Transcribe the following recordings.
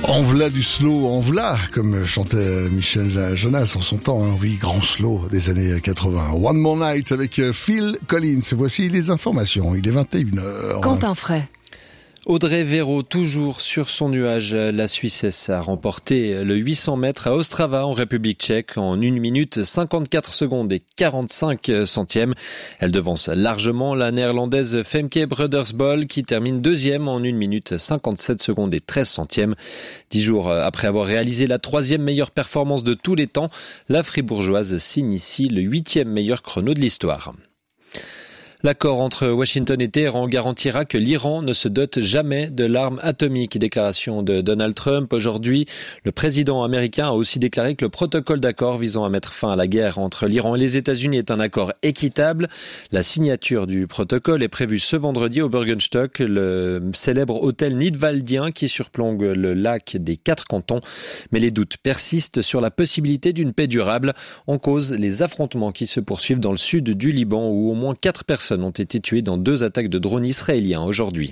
En v'là du slow, en v'là, comme chantait Michel Jonas en son temps, hein, oui, grand slow des années 80. One More Night avec Phil Collins. Voici les informations, il est 21h. Quentin Fray. Audrey Véro, toujours sur son nuage. La Suissesse a remporté le 800 mètres à Ostrava en République tchèque en 1 minute 54 secondes et 45 centièmes. Elle devance largement la néerlandaise Femke Brødersbol qui termine deuxième en 1 minute 57 secondes et 13 centièmes. 10 jours après avoir réalisé la 3e meilleure performance de tous les temps, la fribourgeoise signe ici le 8e meilleur chrono de l'histoire. L'accord entre Washington et Téhéran garantira que l'Iran ne se dote jamais de l'arme atomique. Déclaration de Donald Trump. Aujourd'hui, le président américain a aussi déclaré que le protocole d'accord visant à mettre fin à la guerre entre l'Iran et les États-Unis est un accord équitable. La signature du protocole est prévue ce vendredi au Bürgenstock, le célèbre hôtel nidwaldien qui surplombe le lac des 4 cantons. Mais les doutes persistent sur la possibilité d'une paix durable. En cause, les affrontements qui se poursuivent dans le sud du Liban où au moins 4 personnes ont été tués dans 2 attaques de drones israéliens aujourd'hui.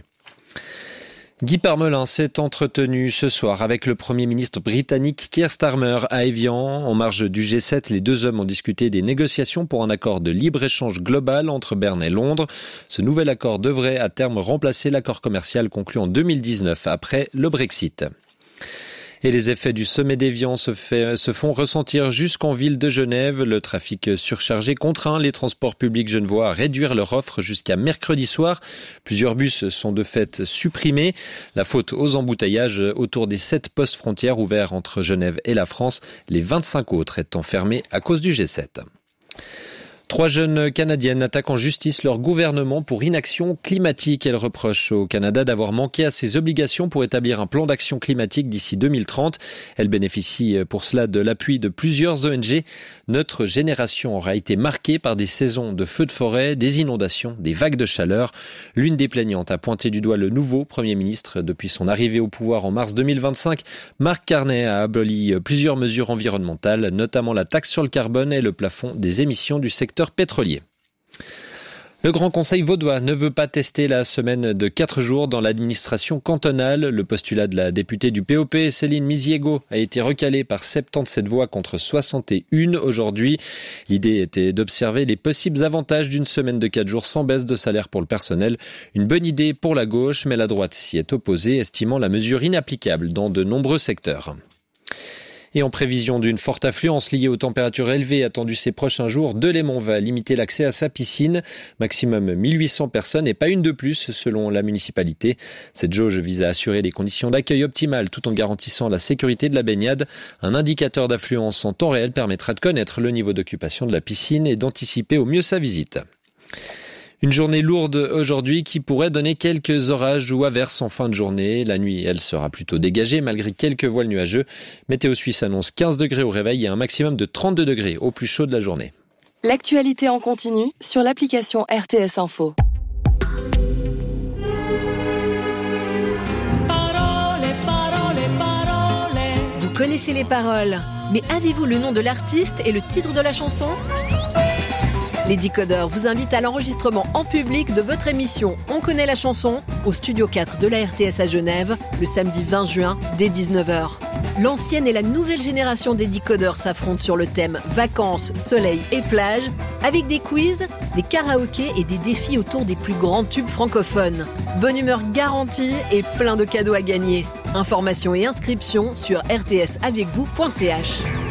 Guy Parmelin s'est entretenu ce soir avec le Premier ministre britannique Keir Starmer à Évian. En marge du G7, les 2 hommes ont discuté des négociations pour un accord de libre-échange global entre Berne et Londres. Ce nouvel accord devrait à terme remplacer l'accord commercial conclu en 2019 après le Brexit. Et les effets du sommet d'Évian se font ressentir jusqu'en ville de Genève. Le trafic surchargé contraint les transports publics genevois à réduire leur offre jusqu'à mercredi soir. Plusieurs bus sont de fait supprimés. La faute aux embouteillages autour des 7 postes frontières ouverts entre Genève et la France. Les 25 autres étant fermés à cause du G7. 3 jeunes Canadiennes attaquent en justice leur gouvernement pour inaction climatique. Elles reprochent au Canada d'avoir manqué à ses obligations pour établir un plan d'action climatique d'ici 2030. Elles bénéficient pour cela de l'appui de plusieurs ONG. Notre génération aura été marquée par des saisons de feux de forêt, des inondations, des vagues de chaleur. L'une des plaignantes a pointé du doigt le nouveau Premier ministre. Depuis son arrivée au pouvoir en mars 2025, Mark Carney a aboli plusieurs mesures environnementales, notamment la taxe sur le carbone et le plafond des émissions du secteur pétrolier. Le Grand Conseil vaudois ne veut pas tester la semaine de 4 jours dans l'administration cantonale. Le postulat de la députée du POP, Céline Misiego, a été recalé par 77 voix contre 61 aujourd'hui. L'idée était d'observer les possibles avantages d'une semaine de 4 jours sans baisse de salaire pour le personnel. Une bonne idée pour la gauche, mais la droite s'y est opposée, estimant la mesure inapplicable dans de nombreux secteurs. Et en prévision d'une forte affluence liée aux températures élevées attendues ces prochains jours, Delémont va limiter l'accès à sa piscine. Maximum 1800 personnes et pas une de plus selon la municipalité. Cette jauge vise à assurer les conditions d'accueil optimales tout en garantissant la sécurité de la baignade. Un indicateur d'affluence en temps réel permettra de connaître le niveau d'occupation de la piscine et d'anticiper au mieux sa visite. Une journée lourde aujourd'hui qui pourrait donner quelques orages ou averses en fin de journée. La nuit, elle sera plutôt dégagée malgré quelques voiles nuageux. Météo Suisse annonce 15 degrés au réveil et un maximum de 32 degrés au plus chaud de la journée. L'actualité en continu sur l'application RTS Info. Vous connaissez les paroles, mais avez-vous le nom de l'artiste et le titre de la chanson ? Les Décodeurs vous invitent à l'enregistrement en public de votre émission On connaît la chanson au Studio 4 de la RTS à Genève le samedi 20 juin dès 19h. L'ancienne et la nouvelle génération des Décodeurs s'affrontent sur le thème vacances, soleil et plage avec des quiz, des karaokés et des défis autour des plus grands tubes francophones. Bonne humeur garantie et plein de cadeaux à gagner. Informations et inscriptions sur rtsavecvous.ch.